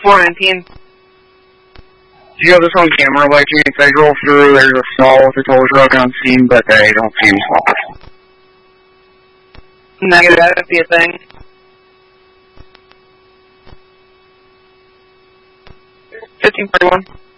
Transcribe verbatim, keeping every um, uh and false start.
four nineteen. Do you have this on camera by chance? I drove through, there's a stall with a tow truck on scene, but I don't see any stall. Negative, that would be a thing. fifteen forty-one.